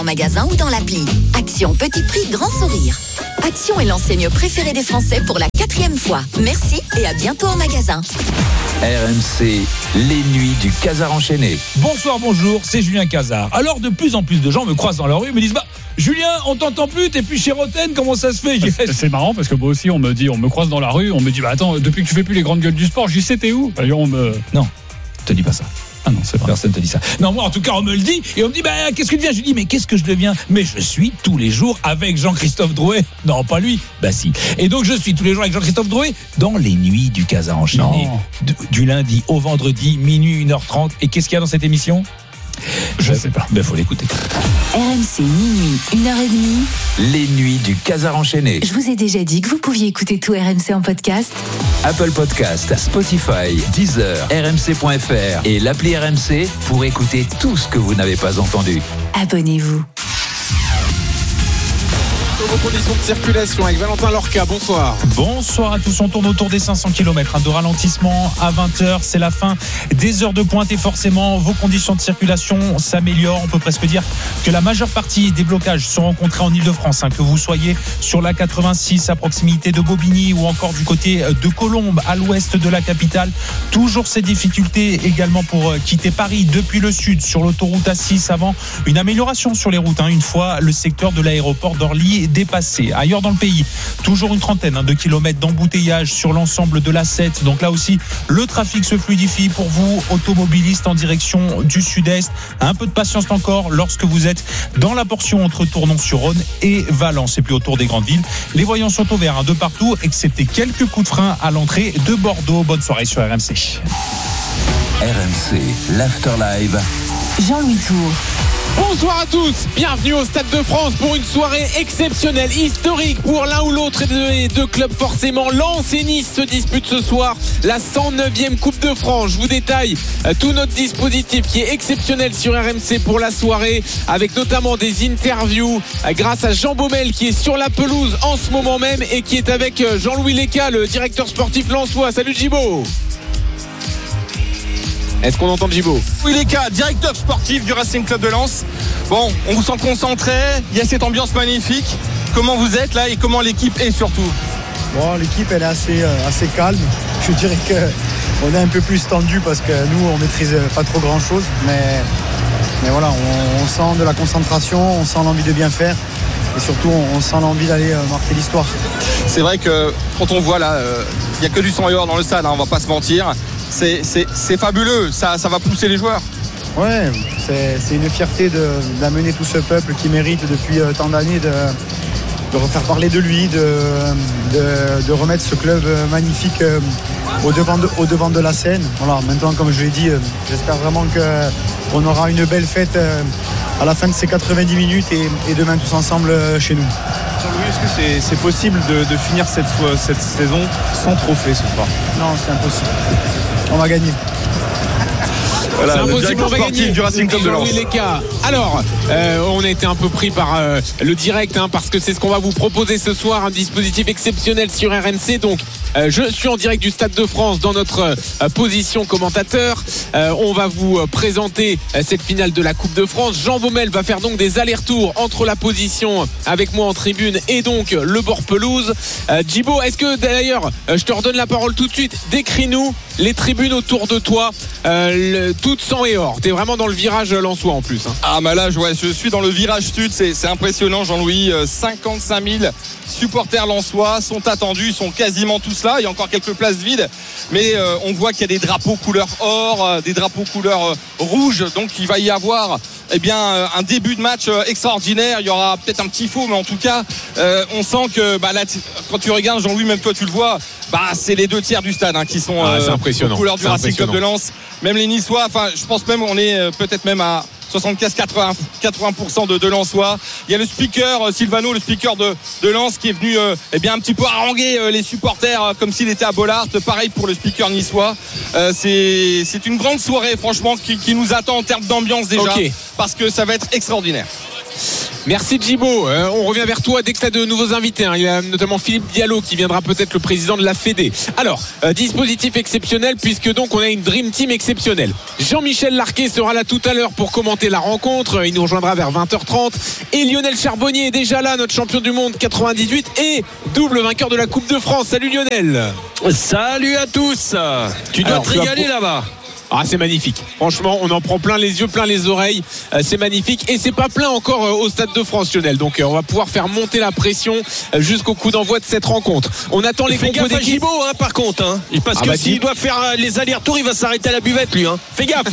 En magasin ou dans l'appli. Action petit prix, grand sourire. Action est l'enseigne préférée des Français pour la 4e fois. Merci et à bientôt en magasin. RMC, les nuits du Casar enchaîné. Bonsoir, bonjour, c'est Julien Casar. Alors de plus en plus de gens me croisent dans la rue et me disent Julien, on t'entend plus, t'es plus chez Roten, comment ça se fait? C'est marrant parce que moi aussi on me croise dans la rue, on me dit attends, depuis que tu fais plus les grandes gueules du sport, j'y sais t'es où? Non, te dis pas ça. Ah non, c'est vrai. Personne te dit ça. Non, moi en tout cas on me le dit et on me dit qu'est-ce que tu deviens? Je dis mais qu'est-ce que je deviens? Mais je suis tous les jours avec Jean-Christophe Drouet. Non, pas lui. Si. Et donc je suis tous les jours avec Jean-Christophe Drouet dans les nuits du Casar enchaîné. Du lundi au vendredi, minuit, 1h30. Et qu'est-ce qu'il y a dans cette émission? Je sais pas. Faut l'écouter. RMC minuit, 1h30. Les nuits du Casar enchaîné. Je vous ai déjà dit que vous pouviez écouter tout RMC en podcast. Apple Podcast, Spotify, Deezer, RMC.fr et l'appli RMC pour écouter tout ce que vous n'avez pas entendu. Abonnez-vous. Vos conditions de circulation avec Valentin Lorca, bonsoir. Bonsoir à tous, on tourne autour des 500 km de ralentissement à 20h, c'est la fin des heures de pointe et forcément vos conditions de circulation s'améliorent. On peut presque dire que la majeure partie des blocages sont rencontrés en Ile-de-France, que vous soyez sur la 86 à proximité de Bobigny ou encore du côté de Colombes à l'ouest de la capitale. Toujours ces difficultés également pour quitter Paris depuis le sud sur l'autoroute A6 avant une amélioration sur les routes, une fois le secteur de l'aéroport d'Orly dépassé. Ailleurs dans le pays, toujours une trentaine de kilomètres d'embouteillage sur l'ensemble de l'A7. Donc là aussi, le trafic se fluidifie pour vous, automobilistes en direction du sud-est. Un peu de patience encore lorsque vous êtes dans la portion entre Tournon-sur-Rhône et Valence. Et puis autour des grandes villes, les voyants sont au vert de partout, excepté quelques coups de frein à l'entrée de Bordeaux. Bonne soirée sur RMC. RMC, l'After Live. Jean-Louis Tour. Bonsoir à tous, bienvenue au Stade de France pour une soirée exceptionnelle, historique pour l'un ou l'autre des deux clubs forcément. Lens et Nice se disputent ce soir la 109e Coupe de France. Je vous détaille tout notre dispositif qui est exceptionnel sur RMC pour la soirée, avec notamment des interviews grâce à Jean Baumel qui est sur la pelouse en ce moment même et qui est avec Jean-Louis Leca, le directeur sportif lensois. Salut Djibo. Est-ce qu'on entend Djibo? Oui, les cas, directeur sportif du Racing Club de Lens. Bon, on vous sent concentré, il y a cette ambiance magnifique. Comment vous êtes là et comment l'équipe est surtout? Bon, l'équipe elle est assez calme. Je dirais qu'on est un peu plus tendu parce que nous on maîtrise pas trop grand chose. Mais voilà, on sent de la concentration, on sent l'envie de bien faire. Et surtout on sent l'envie d'aller marquer l'histoire. C'est vrai que quand on voit là, il n'y a que du sang et or dans le stade, on va pas se mentir. C'est fabuleux, ça va pousser les joueurs. Ouais, c'est une fierté d'amener tout ce peuple qui mérite depuis tant d'années de refaire parler de lui, de remettre ce club magnifique au devant de la scène. Voilà, maintenant comme je l'ai dit, j'espère vraiment qu'on aura une belle fête à la fin de ces 90 minutes et demain tous ensemble chez nous. Jean-Louis, est-ce que c'est possible de finir cette saison sans trophée ce soir? Non, c'est impossible. On va gagner. Voilà, c'est impossible, on va gagner du Racing Club de Lens. Alors, on a été un peu pris par le direct, parce que c'est ce qu'on va vous proposer ce soir, un dispositif exceptionnel sur RMC. Donc, je suis en direct du Stade de France dans notre position commentateur. On va vous présenter cette finale de la Coupe de France. Jean Baumel va faire donc des allers-retours entre la position avec moi en tribune et donc le bord pelouse. Djibo, est-ce que d'ailleurs, je te redonne la parole tout de suite, décris-nous les tribunes autour de toi, toutes sang et or. T'es vraiment dans le virage lensois en plus. Là, je suis dans le virage sud, c'est impressionnant Jean-Louis. 55 000 supporters lensois sont attendus, ils sont quasiment tous là. Il y a encore quelques places vides, mais on voit qu'il y a des drapeaux couleur or, des drapeaux couleur rouge. Donc il va y avoir un début de match extraordinaire. Il y aura peut-être un petit faux, mais en tout cas on sent que là, quand tu regardes Jean-Louis, même toi tu le vois, c'est les 2 tiers du stade qui sont aux couleurs du Racing Club de Lens. Même les Niçois, je pense même on est peut-être même à 75-80% de Lensois. Il y a le speaker Silvano, le speaker de Lens, qui est venu un petit peu haranguer les supporters comme s'il était à Bollaert. Pareil pour le speaker niçois. C'est une grande soirée franchement qui nous attend en termes d'ambiance déjà, parce que ça va être extraordinaire. Merci Djibo. On revient vers toi dès que tu as de nouveaux invités. Il y a notamment Philippe Diallo qui viendra peut-être le président de la Fédé. Alors, dispositif exceptionnel puisque donc on a une Dream Team exceptionnelle. Jean-Michel Larquet sera là tout à l'heure pour commenter la rencontre. Il nous rejoindra vers 20h30. Et Lionel Charbonnier est déjà là, notre champion du monde 98 et double vainqueur de la Coupe de France. Salut Lionel. Salut à tous. Tu dois te régaler là-bas. Ah, c'est magnifique. Franchement, on en prend plein les yeux, plein les oreilles. C'est magnifique. Et c'est pas plein encore au Stade de France, Lionel. Donc, on va pouvoir faire monter la pression jusqu'au coup d'envoi de cette rencontre. On attend les compos d'équipe. Gibo, par contre. Parce que s'il doit faire les allers-retours, il va s'arrêter à la buvette, lui. Fais gaffe.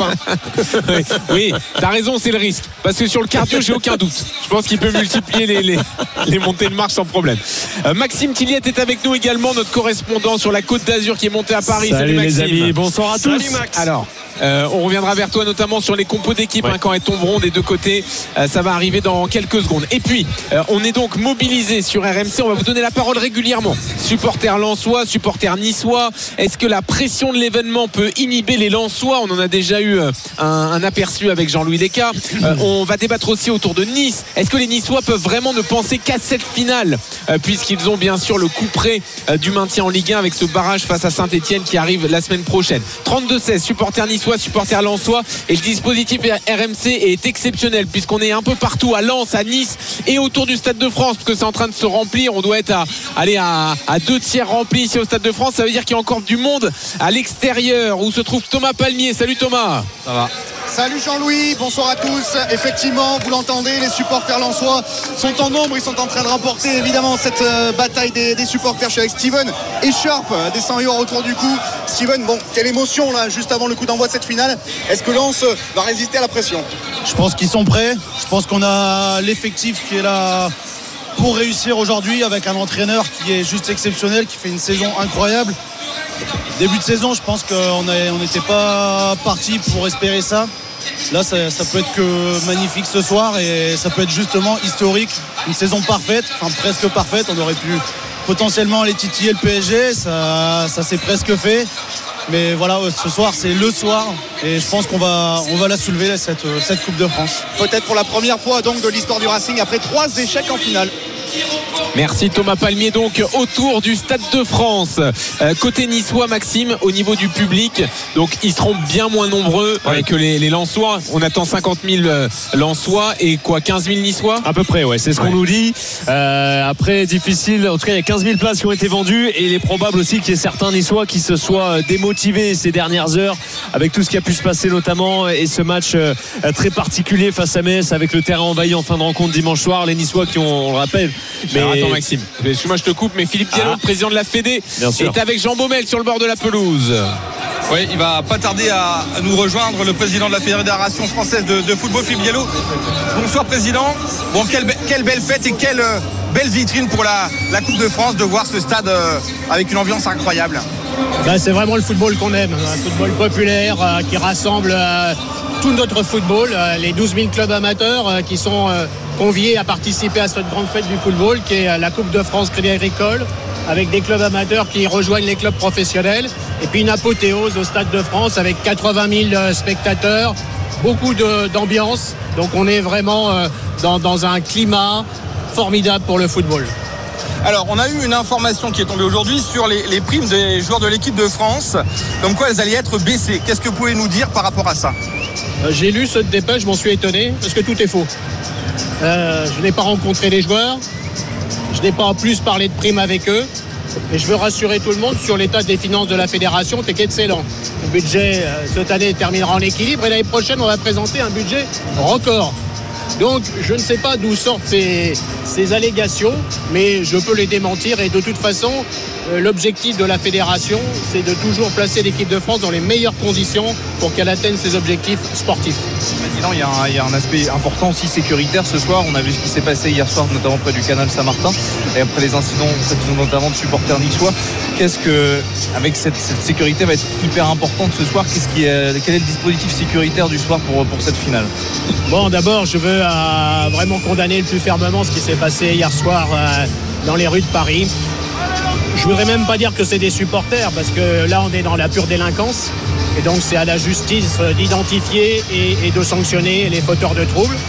Oui, t'as raison, c'est le risque. Parce que sur le cardio, j'ai aucun doute. Je pense qu'il peut multiplier les montées de marche sans problème. Maxime Tilliette est avec nous également, notre correspondant sur la Côte d'Azur qui est monté à Paris. Salut Maxime. les amis, bonsoir à tous. Salut Max. Alors, on reviendra vers toi notamment sur les compos d'équipe quand elles tomberont des deux côtés. Ça va arriver dans quelques secondes. Et puis, on est donc mobilisé sur RMC. On va vous donner la parole régulièrement. Supporters lensois, supporters niçois. Est-ce que la pression de l'événement peut inhiber les lensois? On en a déjà eu un aperçu avec Jean-Louis Descas. On va débattre aussi autour de Nice. Est-ce que les Niçois peuvent vraiment ne penser qu'à cette finale puisqu'ils ont bien sûr le coup près du maintien en Ligue 1 avec ce barrage face à Saint-Etienne qui arrive la semaine prochaine. 32-16, supporters niçois, supporters lensois, et le dispositif RMC est exceptionnel puisqu'on est un peu partout à Lens, à Nice et autour du Stade de France parce que c'est en train de se remplir. On doit être à 2 tiers remplis ici au Stade de France. Ça veut dire qu'il y a encore du monde à l'extérieur où se trouve Thomas Palmier. Salut Thomas. Ça va. Salut Jean-Louis, bonsoir à tous. Effectivement, vous l'entendez, les supporters lensois sont en nombre. Ils sont en train de remporter évidemment cette bataille des supporters. Je suis avec Steven et Sharp des 100 € autour du cou. Steven, bon, quelle émotion là, juste avant le coup d'envoi de cette finale. Est-ce que Lens va résister à la pression? Je pense qu'ils sont prêts. Je pense qu'on a l'effectif qui est là pour réussir aujourd'hui avec un entraîneur qui est juste exceptionnel, qui fait une saison incroyable. Début de saison, je pense qu'on n'était pas parti pour espérer ça. Là, ça peut être que magnifique ce soir et ça peut être justement historique. Une saison parfaite, enfin presque parfaite. On aurait pu potentiellement aller titiller le PSG. Ça s'est presque fait. Mais voilà, ce soir, c'est le soir. Et je pense qu'on va la soulever, cette Coupe de France. Peut-être pour la première fois donc de l'histoire du Racing après 3 échecs en finale. Merci Thomas Palmier. Donc autour du Stade de France, côté niçois, Maxime, au niveau du public, donc ils seront bien moins nombreux que les Lensois. On attend 50 000 Lensois et quoi, 15 000 Niçois à peu près, c'est ce qu'on nous dit. Après, difficile, en tout cas il y a 15 000 places qui ont été vendues et il est probable aussi qu'il y ait certains Niçois qui se soient démotivés ces dernières heures avec tout ce qui a pu se passer notamment et ce match très particulier face à Metz avec le terrain envahi en fin de rencontre dimanche soir. Les Niçois qui ont, on le rappelle, mais alors, attends Maxime, excuse-moi je te coupe, mais Philippe Diallo, le président de la Fédé, est avec Jean Baumel sur le bord de la pelouse. Oui, il va pas tarder à nous rejoindre, le président de la Fédération française de football, Philippe Diallo. Bonsoir président. Bon, quelle belle fête et quelle belle vitrine pour la Coupe de France de voir ce stade avec une ambiance incroyable. C'est vraiment le football qu'on aime, un football populaire qui rassemble tout notre football, les 12 000 clubs amateurs qui sont conviés à participer à cette grande fête du football qui est la Coupe de France Crédit Agricole, avec des clubs amateurs qui rejoignent les clubs professionnels, et puis une apothéose au Stade de France avec 80 000 spectateurs, beaucoup d'ambiance. Donc on est vraiment dans un climat formidable pour le football. Alors, on a eu une information qui est tombée aujourd'hui sur les primes des joueurs de l'équipe de France, comme quoi elles allaient être baissées. Qu'est-ce que vous pouvez nous dire par rapport à ça? J'ai lu cette dépêche, je m'en suis étonné, parce que tout est faux. Je n'ai pas rencontré les joueurs, je n'ai pas en plus parlé de primes avec eux, et je veux rassurer tout le monde sur l'état des finances de la fédération, qui est excellent. Le budget cette année terminera en équilibre, et l'année prochaine, on va présenter un budget record. Donc je ne sais pas d'où sortent ces allégations, mais je peux les démentir, et de toute façon l'objectif de la fédération, c'est de toujours placer l'équipe de France dans les meilleures conditions pour qu'elle atteigne ses objectifs sportifs. Président, il y a un aspect important aussi sécuritaire ce soir. On a vu ce qui s'est passé hier soir, notamment près du canal Saint-Martin, et après les incidents notamment de supporters niçois. Qu'est-ce que, avec cette sécurité, va être hyper importante ce soir? Quel est le dispositif sécuritaire du soir pour cette finale? Bon, d'abord, je veux vraiment condamner le plus fermement ce qui s'est passé hier soir dans les rues de Paris. Je voudrais même pas dire que c'est des supporters, parce que là on est dans la pure délinquance, et donc c'est à la justice d'identifier et de sanctionner les fauteurs de troubles.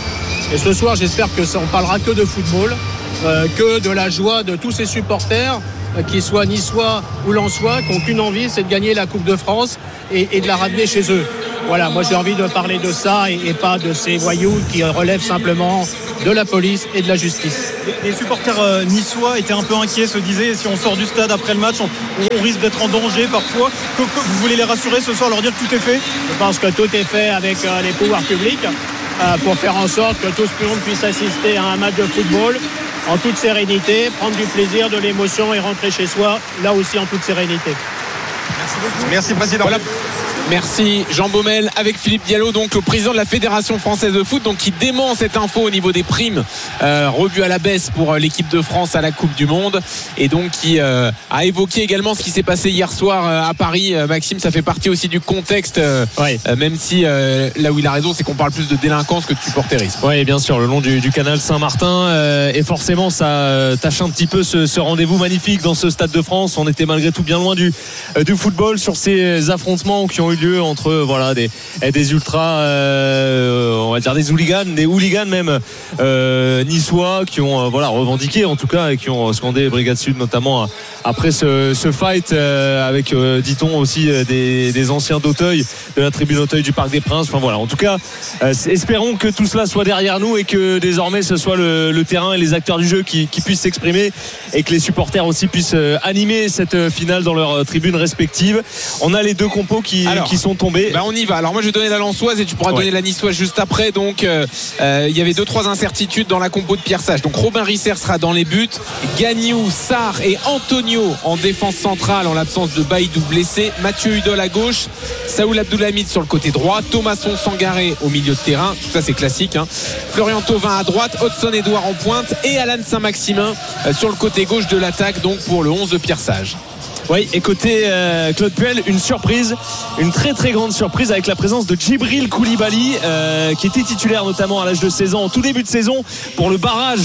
Et ce soir, j'espère que ça, on parlera que de football, que de la joie de tous ces supporters, qu'ils soient niçois ou lensois, qui n'ont qu'une envie, c'est de gagner la Coupe de France et de la ramener chez eux. Voilà, moi j'ai envie de parler de ça et pas de ces voyous qui relèvent simplement de la police et de la justice. Les supporters niçois étaient un peu inquiets, se disaient si on sort du stade après le match, on risque d'être en danger parfois. Vous voulez les rassurer ce soir, leur dire que tout est fait? Je pense que tout est fait avec les pouvoirs publics pour faire en sorte que tout le monde puisse assister à un match de football en toute sérénité, prendre du plaisir, de l'émotion et rentrer chez soi, là aussi en toute sérénité. Merci beaucoup. Merci Président. Voilà. Merci Jean Baumel avec Philippe Diallo, donc le président de la Fédération française de foot, donc qui dément cette info au niveau des primes revues à la baisse pour l'équipe de France à la Coupe du Monde, et donc qui a évoqué également ce qui s'est passé hier soir à Paris. Maxime, ça fait partie aussi du contexte, même si là où il a raison, c'est qu'on parle plus de délinquance que de supporterisme. Oui, bien sûr, le long du canal Saint-Martin, et forcément ça tâche un petit peu ce rendez-vous magnifique dans ce Stade de France. On était malgré tout bien loin du football sur ces affrontements qui ont eu lieu entre des ultras, on va dire des hooligans même niçois qui ont revendiqué en tout cas, et qui ont scandé Brigade Sud notamment après ce fight avec dit-on aussi des anciens d'Auteuil, de la tribune Auteuil du Parc des Princes. Enfin voilà, en tout cas espérons que tout cela soit derrière nous et que désormais ce soit le terrain et les acteurs du jeu qui puissent s'exprimer, et que les supporters aussi puissent animer cette finale dans leurs tribunes respectives. On a les deux compos qui sont tombés. On y va. Alors moi je vais donner la lensoise et tu pourras donner la niçoise juste après. Donc il y avait 2-3 incertitudes dans la compo de Pierre Sage. Donc Robin Risser sera dans les buts, Gagnou, Sarr et Antonio en défense centrale en l'absence de Baïdou blessé, Mathieu Hudol à gauche, Saoul Abdoulhamid sur le côté droit, Thomasson Sangaré au milieu de terrain, tout ça c'est classique, hein. Florian Thauvin à droite, Hudson Edouard en pointe et Alan Saint-Maximin sur le côté gauche de l'attaque, donc pour le 11 de Pierre Sage. Oui, et côté Claude Puel, une surprise, une très très grande surprise avec la présence de Djibril Koulibaly, qui était titulaire notamment à l'âge de 16 ans en tout début de saison pour le barrage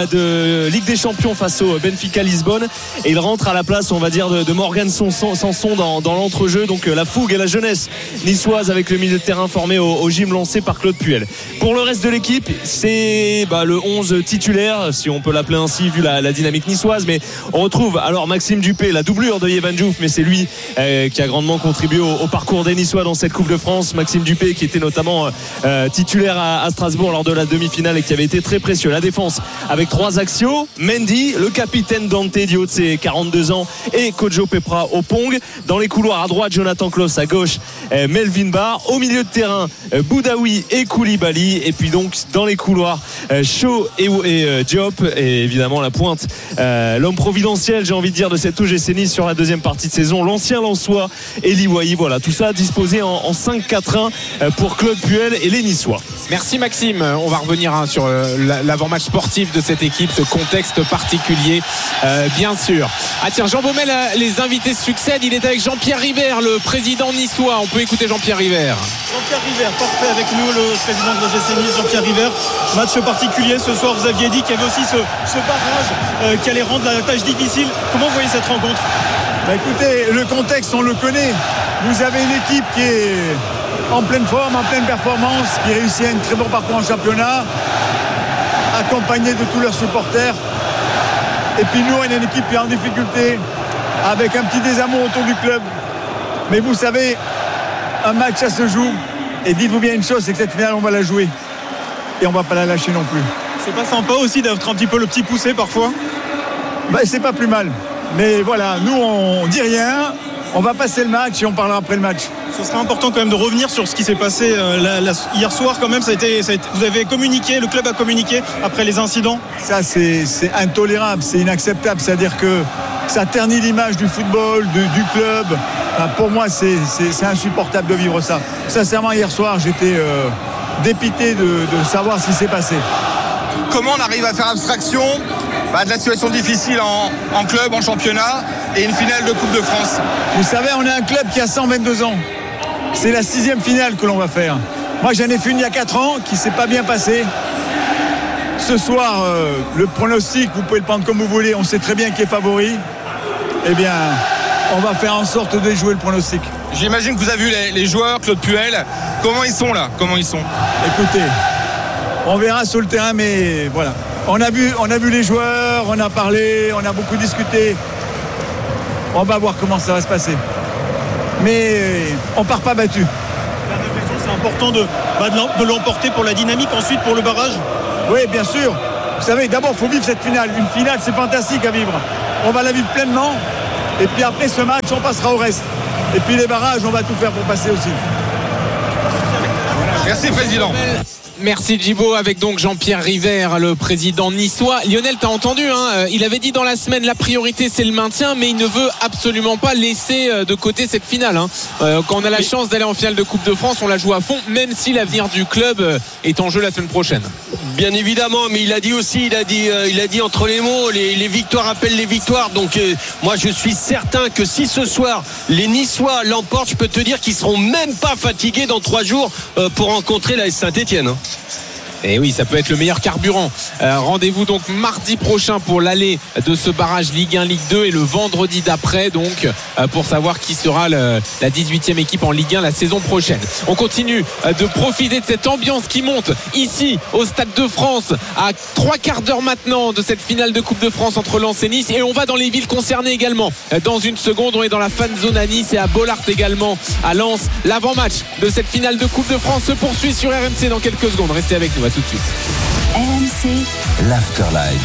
de Ligue des Champions face au Benfica Lisbonne, et il rentre à la place, on va dire, de Morgan Sanson dans l'entrejeu. Donc la fougue et la jeunesse niçoise avec le milieu de terrain formé au gym lancé par Claude Puel. Pour le reste de l'équipe, c'est le 11 titulaire, si on peut l'appeler ainsi vu la dynamique niçoise, mais on retrouve alors Maxime Dupé, la doublure de Yvan Diouf, mais c'est lui qui a grandement contribué au parcours des Niçois dans cette Coupe de France. Maxime Dupé qui était notamment titulaire à Strasbourg lors de la demi-finale et qui avait été très précieux. La défense avec 3 axiaux: Mendy, le capitaine Dante Dio de ses 42 ans, et Kojo Pepra au Pong. Dans les couloirs à droite, Jonathan Klaus, à gauche Melvin Barr, au milieu de terrain Boudaoui et Koulibaly, et puis donc dans les couloirs Shaw et Diop, et évidemment la pointe, l'homme providentiel, j'ai envie de dire, de cette OGC Nice sur la deuxième partie de saison, l'ancien Lensois Eli Wahi. Voilà, tout ça disposé en 5-4-1 pour Claude Puel et les Niçois. Merci Maxime. On va revenir sur l'avant-match sportif de cette équipe, ce contexte particulier, bien sûr. Ah tiens, Jean Baumel, les invités se succèdent. Il est avec Jean-Pierre River, le président niçois. On peut écouter Jean-Pierre River. Jean-Pierre River, parfait, avec nous le président de l'OGC Nice, Jean-Pierre River. Match particulier ce soir, vous aviez dit qu'il y avait aussi ce barrage qui allait rendre la tâche difficile. Comment vous voyez cette rencontre? Écoutez, le contexte, on le connaît. Vous avez une équipe qui est en pleine forme, en pleine performance, qui réussit un très bon parcours en championnat, accompagnée de tous leurs supporters. Et puis nous, on a une équipe qui est en difficulté, avec un petit désamour autour du club. Mais vous savez, un match, ça se joue. Et dites-vous bien une chose, c'est que cette finale, on va la jouer. Et on ne va pas la lâcher non plus. C'est pas sympa aussi d'être un petit peu le petit poussé parfois? C'est pas plus mal. Mais voilà, nous on dit rien, on va passer le match et on parlera après le match. Ce serait important quand même de revenir sur ce qui s'est passé hier soir quand même. Vous avez communiqué, le club a communiqué après les incidents. Ça c'est intolérable, c'est inacceptable. C'est-à-dire que ça ternit l'image du football, du club. Enfin, pour moi c'est insupportable de vivre ça. Sincèrement, hier soir j'étais dépité de savoir ce qui s'est passé. Comment on arrive à faire abstraction de la situation difficile en club, en championnat, et une finale de Coupe de France? Vous savez, on est un club qui a 122 ans. C'est la 6e finale que l'on va faire. Moi, j'en ai fait une il y a 4 ans qui ne s'est pas bien passée. Ce soir, le pronostic, vous pouvez le prendre comme vous voulez, on sait très bien qui est favori. Eh bien, on va faire en sorte de jouer le pronostic. J'imagine que vous avez vu les joueurs, Claude Puel. Comment ils sont là? Comment ils sont? Écoutez, On verra sur le terrain, mais voilà. On a vu les joueurs, on a parlé, on a beaucoup discuté. On va voir comment ça va se passer. Mais on part pas battu. C'est important de l'emporter pour la dynamique, ensuite pour le barrage. Oui, bien sûr. Vous savez, d'abord, il faut vivre cette finale. Une finale, c'est fantastique à vivre. On va la vivre pleinement. Et puis après ce match, on passera au reste. Et puis les barrages, on va tout faire pour passer aussi. Merci, président. Merci Djibo, avec donc Jean-Pierre River, le président niçois. Lionel, t'as entendu, hein, il avait dit dans la semaine la priorité c'est le maintien, mais il ne veut absolument pas laisser de côté cette finale, hein. Quand on a la chance d'aller en finale de Coupe de France, on la joue à fond, même si l'avenir du club est en jeu la semaine prochaine. Bien évidemment, mais il a dit aussi, il a dit entre les mots, les victoires appellent les victoires. Donc moi je suis certain que si ce soir les Niçois l'emportent, je peux te dire qu'ils seront même pas fatigués dans 3 jours pour rencontrer la Saint-Etienne. Et oui, ça peut être le meilleur carburant. Rendez-vous donc mardi prochain pour l'aller de ce barrage Ligue 1, Ligue 2 et le vendredi d'après donc pour savoir qui sera la 18e équipe en Ligue 1 la saison prochaine. On continue de profiter de cette ambiance qui monte ici au Stade de France à 3/4 d'heure maintenant de cette finale de Coupe de France entre Lens et Nice, et on va dans les villes concernées également. Dans une seconde, on est dans la fan zone à Nice et à Bollaert également à Lens. L'avant-match de cette finale de Coupe de France se poursuit sur RMC dans quelques secondes. Restez avec nous. Tout de suite. RMC l'Afterlive.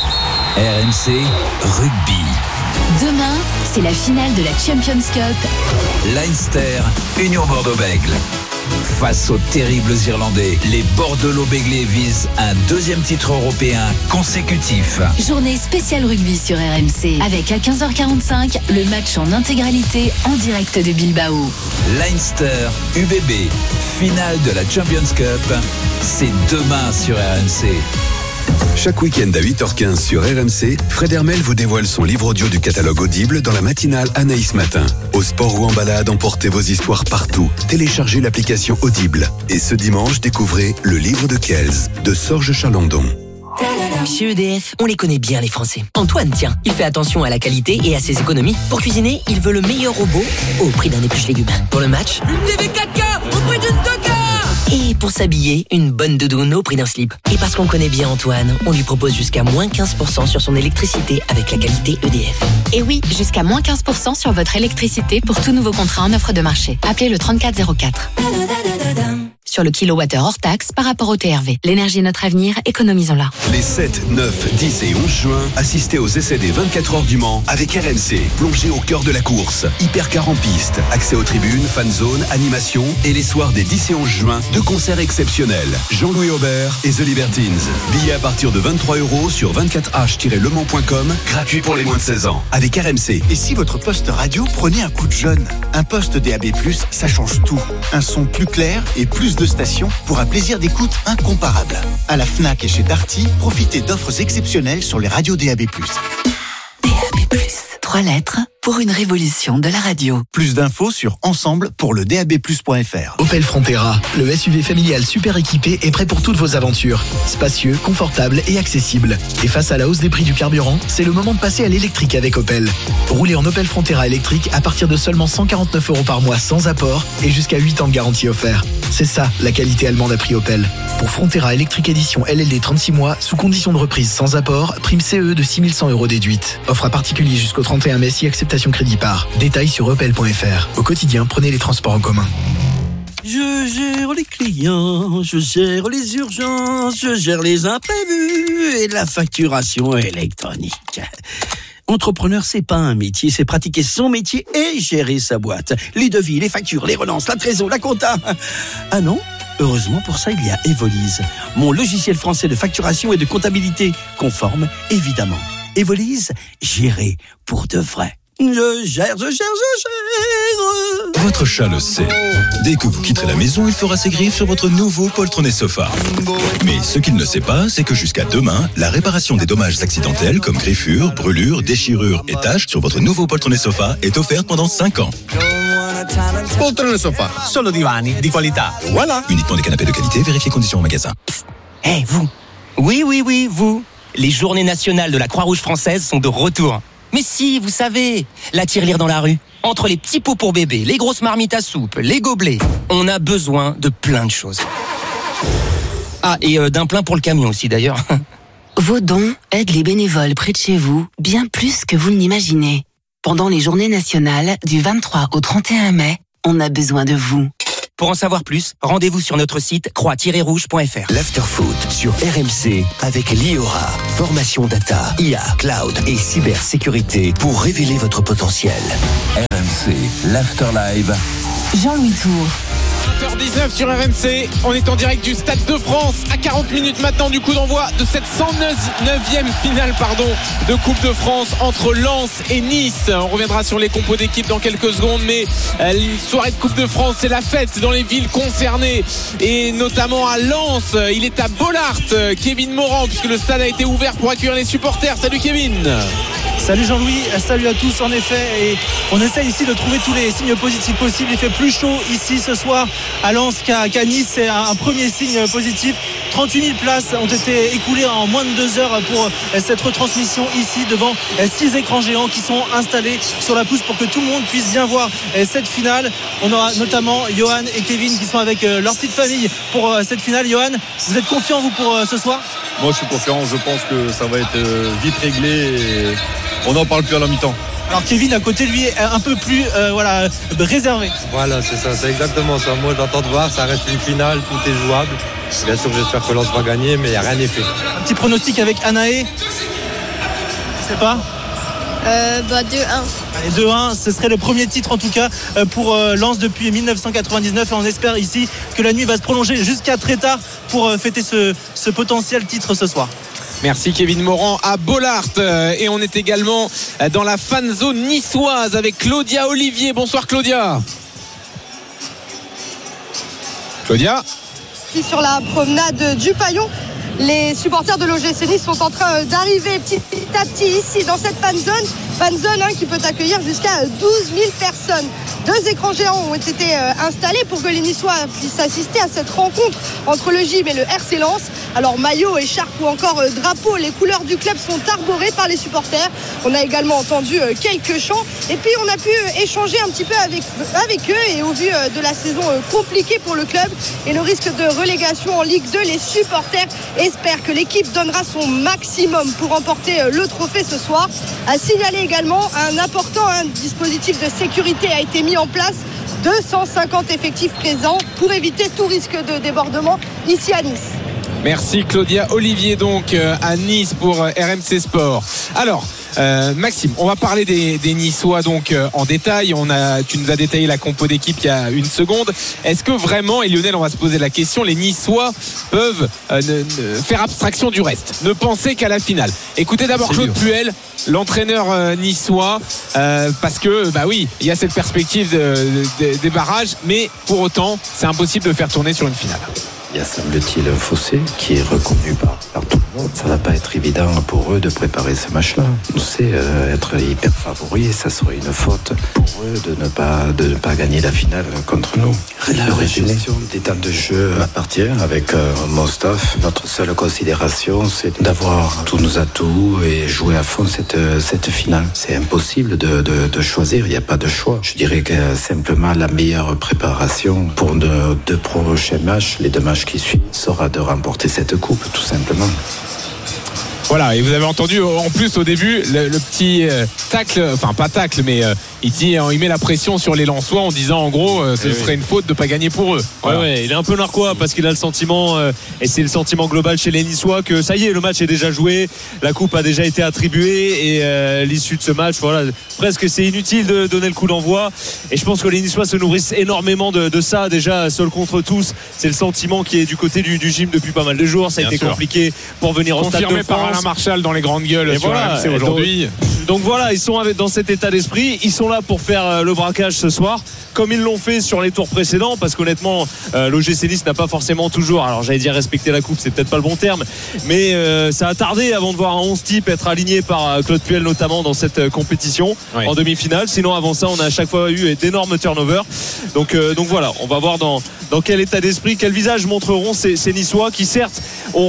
RMC Rugby. Demain, c'est la finale de la Champions Cup. Leinster, Union Bordeaux-Bègles. Face aux terribles Irlandais, les Bordelot-Béglés visent un 2e titre européen consécutif. Journée spéciale rugby sur RMC avec à 15h45 le match en intégralité en direct de Bilbao. Leinster, UBB, finale de la Champions Cup, c'est demain sur RMC. Chaque week-end à 8h15 sur RMC, Fred Hermel vous dévoile son livre audio du catalogue Audible dans la matinale Anaïs Matin. Au sport ou en balade, emportez vos histoires partout. Téléchargez l'application Audible. Et ce dimanche, découvrez Le livre de Kells de Sorge Chalandon. Chez EDF, on les connaît bien les Français. Antoine, tiens, il fait attention à la qualité et à ses économies. Pour cuisiner, il veut le meilleur robot au prix d'un épluche légumes. Pour le match, une TV 4K au prix d'une Toka. Et pour s'habiller, une bonne doudoune au prix d'un slip. Et parce qu'on connaît bien Antoine, on lui propose jusqu'à moins 15% sur son électricité avec la qualité EDF. Et oui, jusqu'à moins 15% sur votre électricité pour tout nouveau contrat en offre de marché. Appelez le 3404. Sur le kilowattheure hors taxe par rapport au TRV. L'énergie est notre avenir, économisons-la. Les 7, 9, 10 et 11 juin, assistez aux essais des 24 heures du Mans avec RMC. Plongez au cœur de la course. Hypercar en piste, accès aux tribunes, fan zone, animation et les soirs des 10 et 11 juin, 2 concerts exceptionnels. Jean-Louis Aubert et The Libertines. Billets à partir de 23 € sur 24h-lemans.com, gratuit pour les moins de 16 ans. Avec RMC. Et si votre poste radio prenait un coup de jeune? Un poste DAB+, ça change tout. Un son plus clair et plus de stations pour un plaisir d'écoute incomparable. À la Fnac et chez Darty, profitez d'offres exceptionnelles sur les radios DAB+. DAB+, 3 lettres pour une révolution de la radio. Plus d'infos sur ensemble pour le DAB+.fr. Opel Frontera, le SUV familial super équipé est prêt pour toutes vos aventures. Spacieux, confortable et accessible. Et face à la hausse des prix du carburant, c'est le moment de passer à l'électrique avec Opel. Roulez en Opel Frontera électrique à partir de seulement 149 € par mois sans apport et jusqu'à 8 ans de garantie offert. C'est ça, la qualité allemande à prix Opel. Pour Frontera électrique édition LLD 36 mois, sous condition de reprise sans apport, prime CE de 6100 € déduite. Offre à particulier jusqu'au 31 mai si acceptation crédit par. Détails sur opel.fr. Au quotidien, prenez les transports en commun. Je gère les clients, je gère les urgences, je gère les imprévus et la facturation électronique. Entrepreneur, c'est pas un métier, c'est pratiquer son métier et gérer sa boîte. Les devis, les factures, les relances, la trésor, la compta. Ah non ? Heureusement, pour ça, il y a Evolise, mon logiciel français de facturation et de comptabilité, conforme, évidemment. Evolise, gérer pour de vrai. Je gère. Votre chat le sait. Dès que vous quitterez la maison, il fera ses griffes sur votre nouveau poltronné sofa. Mais ce qu'il ne sait pas, c'est que jusqu'à demain, la réparation des dommages accidentels comme griffures, brûlures, déchirures et taches sur votre nouveau poltronné sofa est offerte pendant 5 ans. Poltrone sofa, solo divani di qualità. Voilà. Uniquement des canapés de qualité, vérifiez conditions en magasin. Hé, vous. Oui, vous. Les journées nationales de la Croix-Rouge française sont de retour. Mais si, vous savez, la tirelire dans la rue. Entre les petits pots pour bébé, les grosses marmites à soupe, les gobelets, on a besoin de plein de choses. Ah, et d'un plein pour le camion aussi d'ailleurs. Vos dons aident les bénévoles près de chez vous bien plus que vous ne l'imaginez. Pendant les journées nationales du 23 au 31 mai, on a besoin de vous. Pour en savoir plus, rendez-vous sur notre site croix-rouge.fr. L'Afterfoot sur RMC avec l'IORA. Formation data, IA, cloud et cybersécurité pour révéler votre potentiel. RMC, l'Afterlive. Jean-Louis Tour. 20h19 sur RMC, on est en direct du Stade de France à 40 minutes maintenant du coup d'envoi de cette 109e finale de Coupe de France entre Lens et Nice. On reviendra sur les compos d'équipe dans quelques secondes, mais une soirée de Coupe de France, c'est la fête dans les villes concernées et notamment à Lens. Il est à Bollaert, Kevin Morand, puisque le stade a été ouvert pour accueillir les supporters. Salut Kevin. Salut Jean-Louis, salut à tous. En effet, et on essaie ici de trouver tous les signes positifs possibles. Il fait plus chaud ici ce soir à Lens qu'à Nice, c'est un premier signe positif. 38 000 places ont été écoulées en moins de 2 heures pour cette retransmission ici devant 6 écrans géants qui sont installés sur la pelouse pour que tout le monde puisse bien voir cette finale. On aura notamment Johan et Kevin qui sont avec leur petite famille pour cette finale. Johan, vous êtes confiant vous pour ce soir ? Moi je suis confiant, je pense que ça va être vite réglé et on n'en parle plus à la mi-temps. Alors Kevin à côté de lui est un peu plus réservé. Voilà, c'est ça, c'est exactement ça. Moi j'attends de voir, ça reste une finale, tout est jouable. Bien sûr j'espère que Lens va gagner, mais il n'y a rien n'est fait. Un petit pronostic avec Anaé. Je sais pas. 2-1. Allez, 2-1, ce serait le premier titre en tout cas pour Lens depuis 1999 et on espère ici que la nuit va se prolonger jusqu'à très tard pour fêter ce potentiel titre ce soir. Merci Kevin Morand à Bollaert et on est également dans la fan zone niçoise avec Claudia Olivier. Bonsoir Claudia. Claudia. Sur la promenade du Paillon, les supporters de l'OGC Nice sont en train d'arriver petit à petit ici dans cette fan zone qui peut accueillir jusqu'à 12 000 personnes. 2 écrans géants ont été installés pour que les Niçois puissent assister à cette rencontre entre le gym et le RC Lens. Alors maillot, écharpe ou encore drapeau, les couleurs du club sont arborées par les supporters. On a également entendu quelques chants et puis on a pu échanger un petit peu avec eux et au vu de la saison compliquée pour le club et le risque de relégation en Ligue 2, les supporters espèrent que l'équipe donnera son maximum pour remporter le trophée ce soir. À signaler également un important dispositif de sécurité a été mis en place. 250 effectifs présents pour éviter tout risque de débordement ici à Nice. Merci Claudia Olivier donc à Nice pour RMC Sport. Alors Maxime, on va parler des Niçois donc en détail. Tu nous as détaillé la compo d'équipe il y a une seconde. Est-ce que vraiment, et Lionel on va se poser la question, les Niçois peuvent faire abstraction du reste, ne penser qu'à la finale? Écoutez d'abord Claude Puel, l'entraîneur niçois, parce que oui, il y a cette perspective des barrages, mais pour autant c'est impossible de faire tourner sur une finale. Il y a, semble-t-il, un fossé qui est reconnu par tout le monde. Ça va pas être évident pour eux de préparer ce match-là. On sait être hyper favoris, ça serait une faute pour eux de ne pas gagner la finale contre nous. La gestion des temps de jeu appartient avec mon staff. Notre seule considération, c'est d'avoir tous nos atouts et jouer à fond cette finale. C'est impossible de choisir, il n'y a pas de choix. Je dirais que simplement la meilleure préparation pour nos 2 prochains matchs, les 2 matchs qui suivent, sera de remporter cette coupe, tout simplement. Voilà, et vous avez entendu en plus au début le petit tacle, enfin pas tacle, mais il met la pression sur les Lensois en disant en gros ce serait une faute de ne pas gagner pour eux. Voilà. Ouais, il est un peu narquois parce qu'il a le sentiment, et c'est le sentiment global chez les Niçois, que ça y est, le match est déjà joué, la coupe a déjà été attribuée et l'issue de ce match, voilà, presque c'est inutile de donner le coup d'envoi. Et je pense que les Niçois se nourrissent énormément de ça, déjà seul contre tous. C'est le sentiment qui est du côté du gym depuis pas mal de jours. Ça a été compliqué pour venir au Stade de France. Confirmé par Alain Marchal dans les grandes gueules sur RMC aujourd'hui. Donc voilà, ils sont dans cet état d'esprit. Ils sont là pour faire le braquage ce soir, comme ils l'ont fait sur les tours précédents, parce qu'honnêtement l'OGC Nice n'a pas forcément toujours, alors j'allais dire respecter la coupe, c'est peut-être pas le bon terme, mais ça a tardé avant de voir un 11 type être aligné par Claude Puel notamment dans cette compétition en demi-finale. Sinon avant ça on a à chaque fois eu d'énormes turnovers. Donc voilà, on va voir dans quel état d'esprit, quel visage montreront ces Niçois qui certes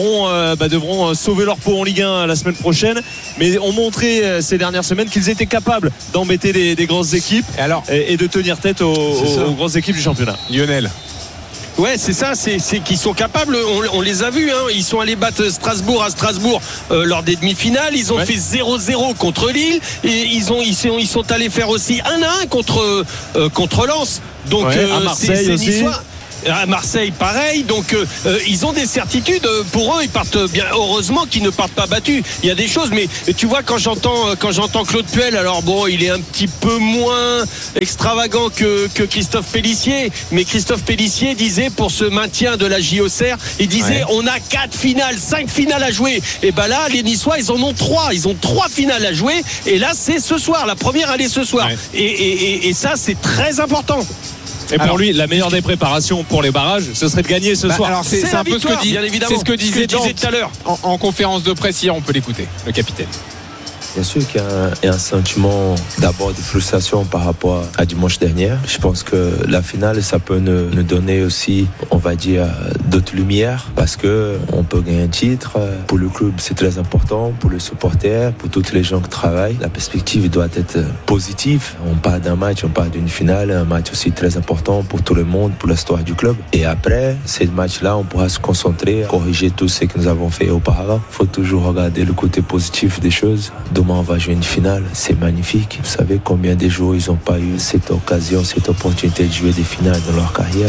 devront sauver leur peau en Ligue 1 la semaine prochaine, mais ont montré ces dernières semaines qu'ils étaient capables d'embêter des grosses équipes et de tenir tête aux grosses équipes du championnat. Lionel. Ouais, c'est ça, c'est qu'ils sont capables, on les a vus, hein. Ils sont allés battre Strasbourg à Strasbourg lors des demi-finales, ils ont fait 0-0 contre Lille et ils sont allés faire aussi 1-1 contre Lens. Donc à Marseille c'est aussi. niçois. À Marseille pareil, donc ils ont des certitudes. Pour eux, ils partent bien. Heureusement qu'ils ne partent pas battus. Il y a des choses, mais tu vois, quand j'entends Claude Puel, alors bon, il est un petit peu moins extravagant que Christophe Pélissier, mais Christophe Pélissier disait pour ce maintien de la JOCR, il disait on a 5 finales à jouer. Et ben là, les Niçois, ils en ont 3. Ils ont 3 finales à jouer. Et là, c'est ce soir. La première, elle est ce soir. Et ça, c'est très très important. Et pour lui, la meilleure des préparations pour les barrages, ce serait de gagner ce soir. Alors c'est un peu ce que dit, c'est ce que disait Dante tout à l'heure en conférence de presse hier. On peut l'écouter, le capitaine. Bien sûr qu'il y a un sentiment d'abord de frustration par rapport à dimanche dernier. Je pense que la finale, ça peut nous donner aussi, on va dire, d'autres lumières parce que on peut gagner un titre. Pour le club, c'est très important. Pour les supporters, pour toutes les gens qui travaillent, la perspective doit être positive. On parle d'un match, on parle d'une finale, un match aussi très important pour tout le monde, pour l'histoire du club. Et après, ces matchs-là, on pourra se concentrer, corriger tout ce que nous avons fait auparavant. Il faut toujours regarder le côté positif des choses. Demain, on va jouer une finale, c'est magnifique. Vous savez combien de joueurs ils n'ont pas eu cette occasion, cette opportunité de jouer des finales dans leur carrière.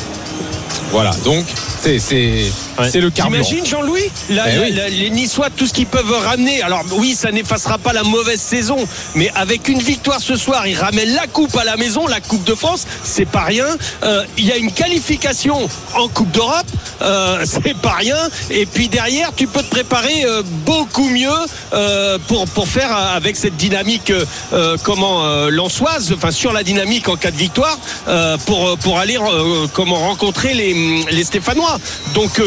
Voilà, donc c'est le carburant. T'imagines, Jean-Louis, les Niçois, tout ce qu'ils peuvent ramener. Alors oui, ça n'effacera pas la mauvaise saison, mais avec une victoire ce soir, ils ramènent la coupe à la maison, la Coupe de France, c'est pas rien. Il y a une qualification en Coupe d'Europe, c'est pas rien. Et puis derrière, tu peux te préparer beaucoup mieux pour faire avec cette dynamique lensoise, enfin sur la dynamique en cas de victoire, pour aller rencontrer les Stéphanois. Donc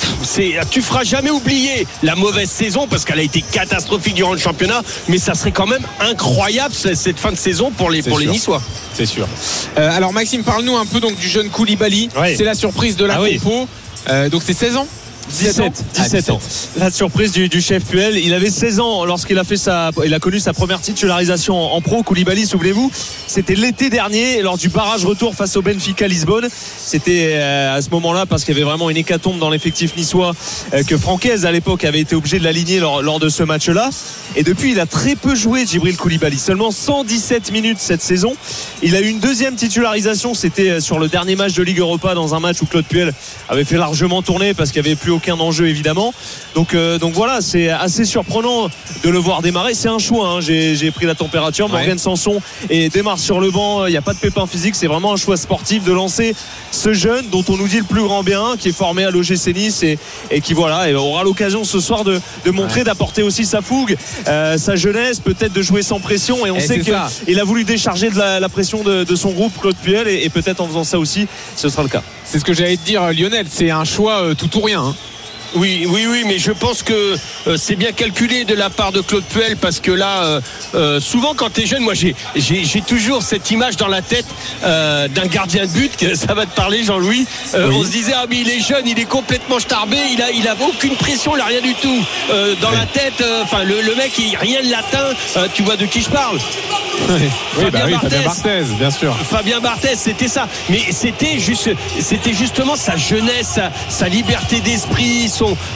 tu feras jamais oublier la mauvaise saison parce qu'elle a été catastrophique durant le championnat, mais ça serait quand même incroyable cette fin de saison pour les Niçois. C'est sûr. Alors Maxime, parle-nous un peu donc du jeune Koulibaly. C'est la surprise de la compo. Donc c'est 16 ans. 17 ans. La surprise du chef Puel. Il avait 16 ans lorsqu'il a connu sa première titularisation en pro. Koulibaly, souvenez-vous, c'était l'été dernier lors du barrage retour face au Benfica Lisbonne. C'était à ce moment-là parce qu'il y avait vraiment une hécatombe dans l'effectif niçois que Francaise à l'époque avait été obligé de l'aligner lors de ce match-là. Et depuis, il a très peu joué, Djibril Koulibaly. Seulement 117 minutes cette saison. Il a eu une deuxième titularisation. C'était sur le dernier match de Ligue Europa dans un match où Claude Puel avait fait largement tourner parce qu'il n'y avait plus aucun enjeu évidemment. Donc voilà, c'est assez surprenant de le voir démarrer. C'est un choix, hein. J'ai pris la température. Morgan Sanson et démarre sur le banc. Il n'y a pas de pépin physique. C'est vraiment un choix sportif de lancer ce jeune dont on nous dit le plus grand bien, qui est formé à l'OGC Nice et qui aura l'occasion ce soir de montrer, d'apporter aussi sa fougue, sa jeunesse, peut-être de jouer sans pression. Et on sait qu'il a voulu décharger de la pression de son groupe, Claude Puel, et peut-être en faisant ça aussi, ce sera le cas. C'est ce que j'allais te dire, Lionel. C'est un choix tout ou rien. Hein. Oui, mais je pense que c'est bien calculé de la part de Claude Puel parce que là, souvent quand tu es jeune, moi j'ai toujours cette image dans la tête d'un gardien de but, que ça va te parler, Jean-Louis. On se disait, mais il est jeune, il est complètement starbé, il a aucune pression, il a rien du tout dans la tête. Enfin, le mec, rien ne l'atteint. Tu vois de qui je parle? Fabien Barthez, bien sûr. Fabien Barthez, c'était ça. Mais c'était justement sa jeunesse, sa liberté d'esprit.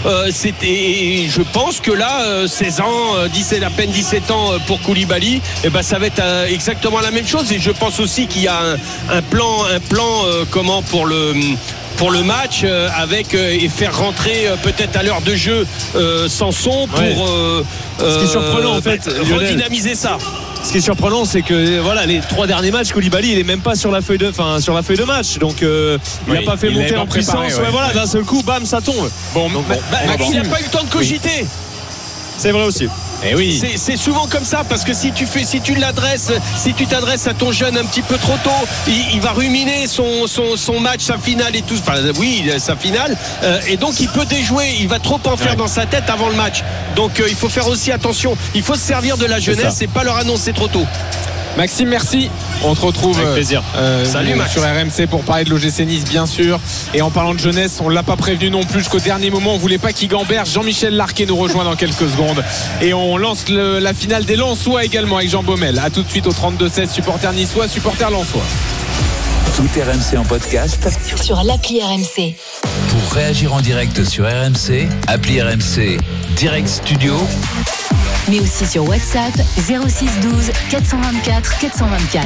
Je pense que là 16 ans, à peine 17 ans pour Koulibaly, ça va être exactement la même chose. Et je pense aussi qu'il y a un plan pour le match avec et faire rentrer peut-être à l'heure de jeu Sanson pour ce qui est surprenant en fait, redynamiser ça. Ce qui est surprenant, c'est que les 3 derniers matchs, Koulibaly, il est même pas sur la feuille de match. Donc il n'a pas fait monter en puissance. D'un seul coup, bam, ça tombe. Il n'a pas eu le temps de cogiter. C'est vrai aussi. Et oui. C'est souvent comme ça parce que si tu t'adresses à ton jeune un petit peu trop tôt, il va ruminer son match, sa finale et tout. Enfin oui, sa finale. Et donc il peut déjouer. Il va trop en faire dans sa tête avant le match. Donc il faut faire aussi attention. Il faut se servir de la jeunesse et pas leur annoncer trop tôt. Maxime, merci. On te retrouve avec plaisir. Salut Max. Sur RMC pour parler de l'OGC Nice, bien sûr. Et en parlant de jeunesse, on ne l'a pas prévenu non plus jusqu'au dernier moment. On ne voulait pas qu'il gamberge. Jean-Michel Larquet nous rejoint dans quelques secondes. Et on lance la finale des Lensois également avec Jean Baumel. A tout de suite au 32-16, supporter niçois, supporter lensois. Tout RMC en podcast sur l'appli RMC. Pour réagir en direct sur RMC, appli RMC Direct Studio. Mais aussi sur WhatsApp 06 12 424 424.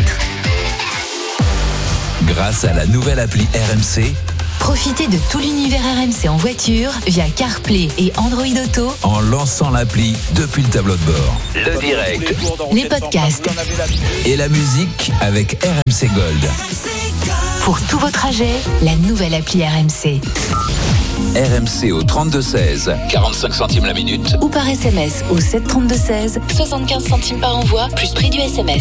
Grâce à la nouvelle appli RMC, profitez de tout l'univers RMC en voiture via CarPlay et Android Auto en lançant l'appli depuis le tableau de bord. Le direct, les podcasts et la musique avec RMC Gold. Pour tous vos trajets, la nouvelle appli RMC. RMC au 3216, 45 centimes la minute. Ou par SMS au 73216, 75 centimes par envoi, plus prix du SMS.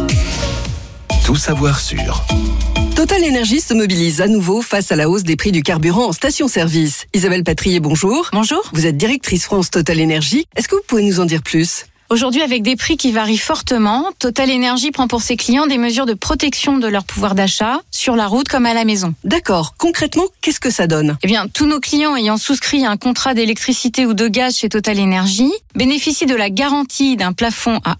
Tout savoir sur Total Énergie se mobilise à nouveau face à la hausse des prix du carburant en station-service. Isabelle Patrier, bonjour. Bonjour. Vous êtes directrice France Total Énergie. Est-ce que vous pouvez nous en dire plus ? Aujourd'hui, avec des prix qui varient fortement, Total Énergie prend pour ses clients des mesures de protection de leur pouvoir d'achat, sur la route comme à la maison. D'accord. Concrètement, qu'est-ce que ça donne ? Eh bien, tous nos clients ayant souscrit un contrat d'électricité ou de gaz chez Total Énergie bénéficient de la garantie d'un plafond à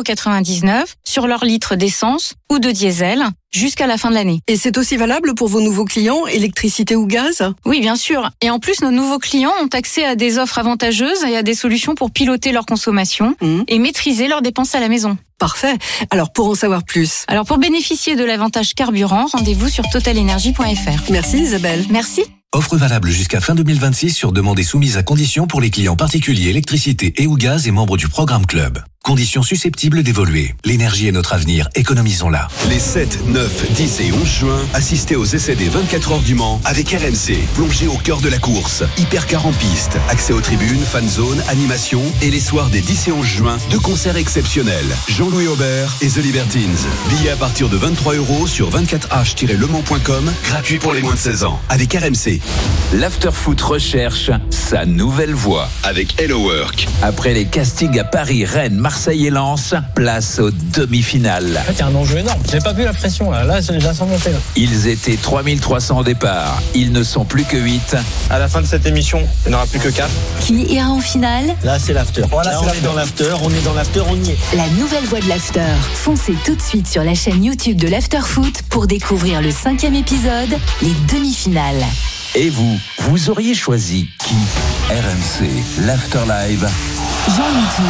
1,99€ sur leur litre d'essence ou de diesel jusqu'à la fin de l'année. Et c'est aussi valable pour vos nouveaux clients, électricité ou gaz ? Oui, bien sûr. Et en plus, nos nouveaux clients ont accès à des offres avantageuses et à des solutions pour piloter leur consommation et maîtriser leurs dépenses à la maison. Parfait. Alors, pour en savoir plus. Alors, pour bénéficier de l'avantage carburant, rendez-vous sur totalenergie.fr. Merci Isabelle. Merci. Offre valable jusqu'à fin 2026 sur demande et soumise à conditions pour les clients particuliers électricité et ou gaz et membres du programme Club. Conditions susceptibles d'évoluer. L'énergie est notre avenir, économisons-la. Les 7, 9, 10 et 11 juin, assistez aux essais des 24 heures du Mans avec RMC. Plongez au cœur de la course. Hypercar en piste, accès aux tribunes, fan zone, animation et les soirs des 10 et 11 juin, 2 concerts exceptionnels. Jean-Louis Aubert et The Libertines. Billets à partir de 23€ sur 24h-lemans.com, gratuit pour les moins de 16 ans. Avec RMC. L'Afterfoot recherche sa nouvelle voix avec Hello Work. Après les castings à Paris, Rennes, Marseille et Lens, place aux demi-finales. En fait, il y a un enjeu énorme. J'avais pas vu la pression là. Là, j'ai déjà senti monter. Ils étaient 3300 au départ. Ils ne sont plus que 8. À la fin de cette émission, il n'y en aura plus que 4. Qui ira en finale ? Là, c'est l'after. Voilà, là, on est dans l'after, on y est. La nouvelle voix de l'after. Foncez tout de suite sur la chaîne YouTube de l'Afterfoot pour découvrir le 5e épisode, les demi-finales. Et vous auriez choisi qui ? RMC, l'After Live. Jean-Louis Tour.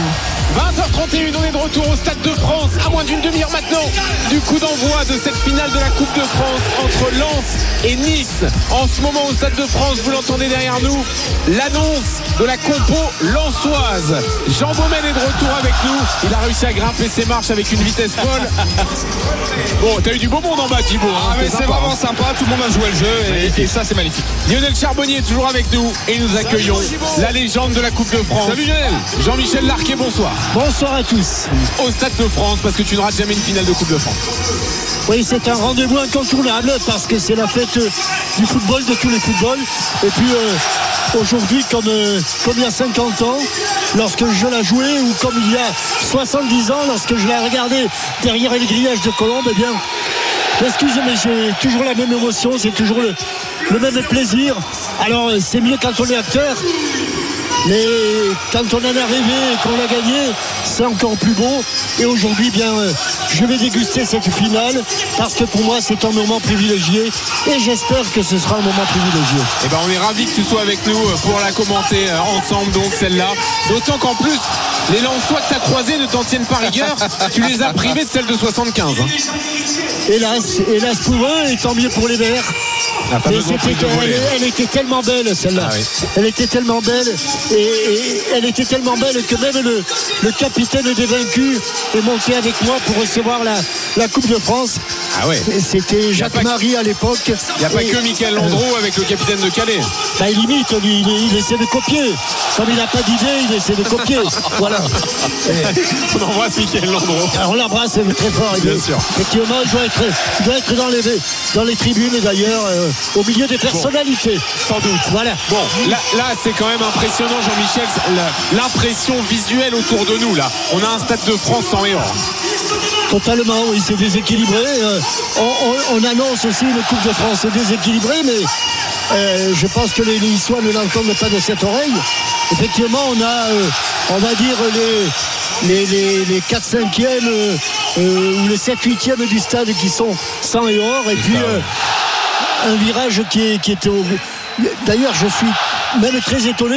20h31, on est de retour au Stade de France, à moins d'une demi-heure maintenant du coup d'envoi de cette finale de la Coupe de France entre Lens et Nice. En ce moment au Stade de France, vous l'entendez derrière nous, l'annonce de la compo lensoise. Jean Baumel est de retour avec nous. Il a réussi à grimper ses marches avec une vitesse folle. Bon, t'as eu du beau monde en bas, Thibaut. Ah, mais c'est vraiment sympa, tout le monde a joué le jeu et ça c'est magnifique. Lionel Charbonnier est toujours avec nous et nous accueillons la légende de la Coupe de France. Salut Lionel. Jean-Michel Larquet, bonsoir. Bonsoir à tous. Au Stade de France, parce que tu ne rates jamais une finale de Coupe de France. Oui, c'est un rendez-vous incontournable parce que c'est la fête du football, de tous les footballs. Et puis aujourd'hui, comme il y a 50 ans, lorsque je la jouais, ou comme il y a 70 ans, lorsque je la regardais derrière les grillages de Colombes, eh bien, excusez, mais j'ai toujours la même émotion, c'est toujours le même plaisir. Alors, c'est mieux quand on est acteur. Mais quand on en a rêvé et qu'on l'a gagné, c'est encore plus beau. Et aujourd'hui, bien, je vais déguster cette finale parce que pour moi, c'est un moment privilégié. Et j'espère que ce sera un moment privilégié. Eh ben, on est ravis que tu sois avec nous pour la commenter ensemble, donc celle-là. D'autant qu'en plus, les Lensois que tu as croisés ne t'en tiennent pas rigueur. Tu les as privés de celle de 75. Hein. Hélas pour eux, et tant mieux pour les Verts. Elle était tellement belle, celle-là. Ah oui. Elle était tellement belle. Et elle était tellement belle que même le capitaine des vaincus est monté avec moi pour recevoir la Coupe de France. Ah ouais. C'était Jacques-Marie à l'époque. Il n'y a pas que Michael Landreau avec le capitaine de Calais. Bah, il imite, il essaie de copier. Comme il n'a pas d'idée, il essaie de copier. Voilà. On embrasse Michael Landreau. Alors on l'embrasse très fort. Bien sûr. Effectivement, il doit être dans les tribunes d'ailleurs, au milieu des personnalités. Sans doute. Voilà. Bon, là c'est quand même impressionnant, Jean-Michel, l'impression visuelle autour de nous là. On a un Stade de France sans et or. Totalement, oui, c'est déséquilibré. On annonce aussi une Coupe de France déséquilibrée, mais je pense que les Niçois ne l'entendent pas de cette oreille. Effectivement, on a, on va dire, les 4/5e ou le 7-8e du stade qui sont sans et hors. Et puis un virage qui était au... D'ailleurs, je suis même très étonné.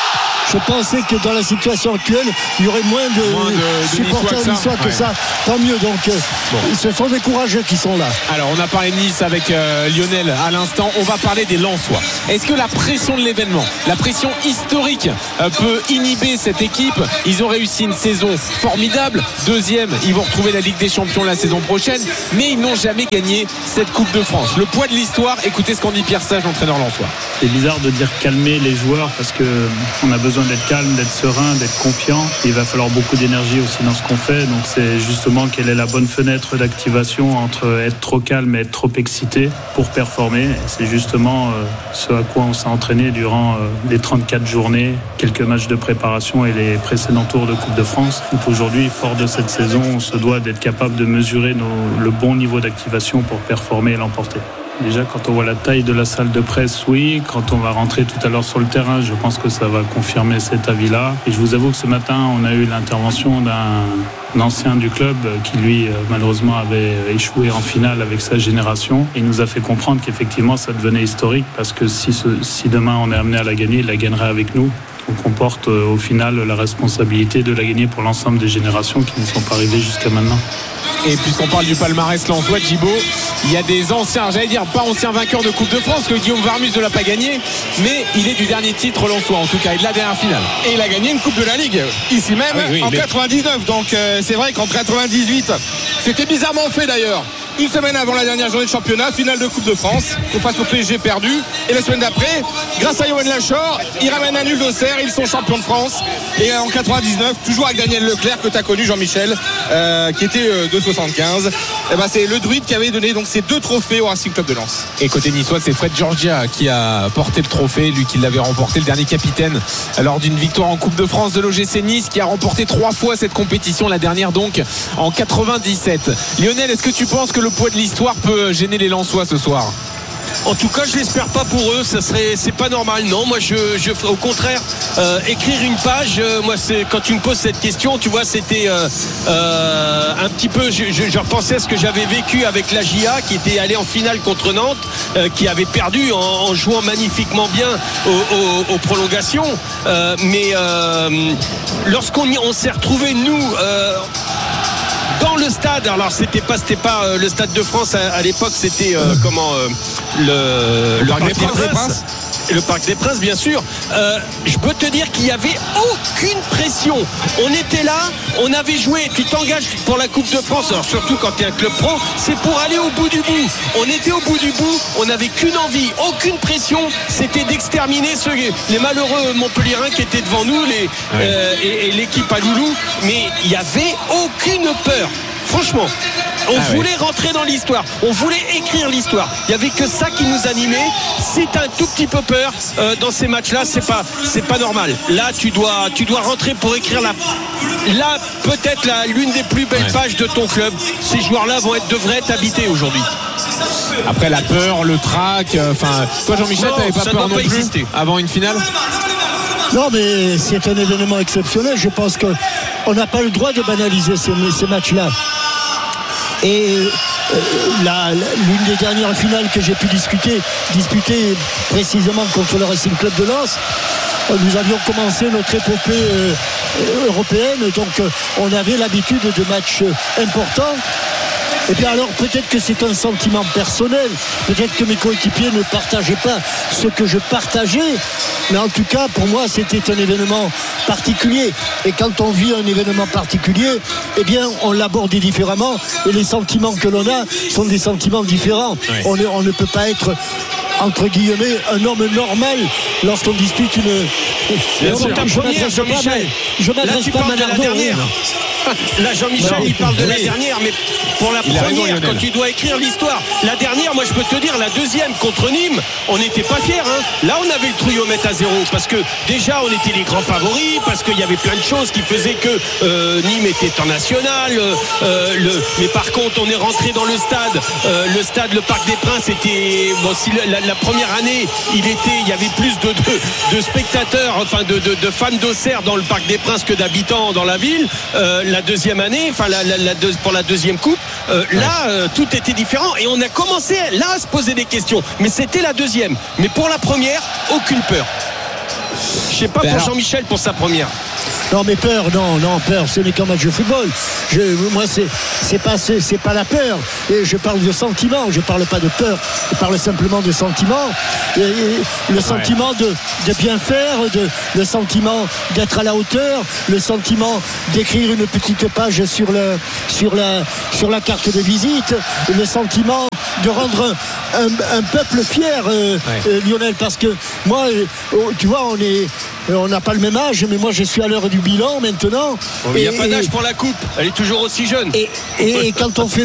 Je pensais que dans la situation actuelle, il y aurait moins de supporters niçois que ça. Tant mieux. Donc, ce sont des courageux qui sont là. Alors, on a parlé de Nice avec Lionel à l'instant. On va parler des Lensois. Est-ce que la pression de l'événement, la pression historique peut inhiber cette équipe? Ils ont réussi une saison formidable. Deuxième, ils vont retrouver la Ligue des Champions la saison prochaine. Mais ils n'ont jamais gagné cette Coupe de France. Le poids de l'histoire, écoutez ce qu'en dit Pierre Sage, l'entraîneur lensois. C'est bizarre de dire calmer les joueurs parce qu'on a besoin d'être calme, d'être serein, d'être confiant. Il va falloir beaucoup d'énergie aussi dans ce qu'on fait. Donc c'est justement quelle est la bonne fenêtre d'activation entre être trop calme et être trop excité pour performer. Et c'est justement ce à quoi on s'est entraîné durant les 34 journées, quelques matchs de préparation et les précédents tours de Coupe de France. Donc aujourd'hui, fort de cette saison, on se doit d'être capable de mesurer le bon niveau d'activation pour performer et l'emporter. Déjà, quand on voit la taille de la salle de presse, oui. Quand on va rentrer tout à l'heure sur le terrain, je pense que ça va confirmer cet avis-là. Et je vous avoue que ce matin, on a eu l'intervention d'un ancien du club qui, lui, malheureusement, avait échoué en finale avec sa génération. Il nous a fait comprendre qu'effectivement, ça devenait historique parce que si demain on est amené à la gagner, il la gagnerait avec nous. Donc on porte au final la responsabilité de la gagner pour l'ensemble des générations qui ne sont pas arrivées jusqu'à maintenant. Et puisqu'on parle du palmarès lensois, Djibo, il y a des anciens, j'allais dire pas anciens vainqueurs de Coupe de France, que Guillaume Varmus ne l'a pas gagné, mais il est du dernier titre lensois, en tout cas, et de la dernière finale. Et il a gagné une Coupe de la Ligue, ici même, en 99. Donc c'est vrai qu'en 98, c'était bizarrement fait d'ailleurs. Une semaine avant la dernière journée de championnat, finale de Coupe de France, face au PSG perdu. Et la semaine d'après, grâce à Yoann Lachor, ils ramènent un nul d'Auxerre, ils sont champions de France. Et en 99, toujours avec Daniel Leclerc, que tu as connu, Jean-Michel, qui était de 75. Et ben, c'est le Druide qui avait donné donc ces 2 trophées au Racing Club de Lens. Et côté niçois, c'est Fred Georgia qui a porté le trophée, lui qui l'avait remporté, le dernier capitaine, lors d'une victoire en Coupe de France de l'OGC Nice, qui a remporté 3 fois cette compétition, la dernière donc en 97. Lionel, est-ce que tu penses que le poids de l'histoire peut gêner les Lensois ce soir? En tout cas, je l'espère pas pour eux. C'est pas normal. Non, moi, je au contraire, écrire une page. Moi, c'est quand tu me poses cette question, tu vois, c'était un petit peu. Je repensais à ce que j'avais vécu avec la GIA, qui était allé en finale contre Nantes, qui avait perdu en jouant magnifiquement bien aux prolongations. Mais lorsqu'on s'est retrouvé nous. Dans le stade, alors c'était pas le Stade de France à l'époque, c'était le Parc des Princes. Le Parc des Princes, bien sûr. Je peux te dire qu'il n'y avait aucune pression. On était là, on avait joué. Tu t'engages pour la Coupe de France, alors surtout quand tu es un club pro, c'est pour aller au bout du bout. On était au bout du bout, on n'avait qu'une envie, aucune pression, c'était d'exterminer les malheureux Montpelliérains qui étaient devant nous, et l'équipe à Loulou. Mais il n'y avait aucune peur. Franchement, on voulait rentrer dans l'histoire, on voulait écrire l'histoire. Il n'y avait que ça qui nous animait. Si tu as un tout petit peu peur dans ces matchs-là, c'est pas normal. Là, tu dois rentrer pour écrire peut-être l'une des plus belles pages de ton club. Ces joueurs-là devraient être habités aujourd'hui. Après la peur, le trac, toi Jean-Michel, t'avais pas peur non plus avant une finale? Non, mais c'est un événement exceptionnel. Je pense qu'on n'a pas le droit de banaliser ces matchs-là. Et l'une des dernières finales que j'ai pu disputer précisément contre le Racing Club de Lens, nous avions commencé notre épopée européenne, donc on avait l'habitude de matchs importants. Et bien alors peut-être que c'est un sentiment personnel, peut-être que mes coéquipiers ne partageaient pas ce que je partageais, mais en tout cas pour moi c'était un événement particulier. Et quand on vit un événement particulier, eh bien on l'aborde différemment, et les sentiments que l'on a sont des sentiments différents. On ne peut pas être entre guillemets un homme normal lorsqu'on dispute une. Je m'adresse pas à Manardo. Là, Jean-Michel, il parle de la dernière, mais pour la première, quand tu dois écrire l'histoire, la dernière, moi je peux te dire, la deuxième contre Nîmes, on n'était pas fiers. Là, on avait le trouillomètre à 0 parce que déjà, on était les grands favoris, parce qu'il y avait plein de choses qui faisaient que Nîmes était en national. Mais par contre, on est rentré dans le stade, le Parc des Princes était. Bon, si la première année, il y avait plus de spectateurs, enfin de fans d'Auxerre dans le Parc des Princes que d'habitants dans la ville. la deuxième année, enfin pour la deuxième coupe, tout était différent et on a commencé là à se poser des questions. Mais c'était la deuxième. Mais pour la première, aucune peur. Je sais pas pour Jean-Michel pour sa première. Non mais peur, peur, ce n'est qu'un match de football. Moi c'est pas la peur. Et je parle de sentiment, je parle pas de peur, je parle simplement de sentiment. Et le sentiment de bien faire, le sentiment d'être à la hauteur, le sentiment d'écrire une petite page sur la carte de visite, le sentiment de rendre un peuple fier, Lionel, parce que moi, tu vois, on n'a pas le même âge, mais moi je suis à l'heure du bilan maintenant. Il n'y a pas d'âge pour la coupe, elle est toujours aussi jeune. Et quand on fait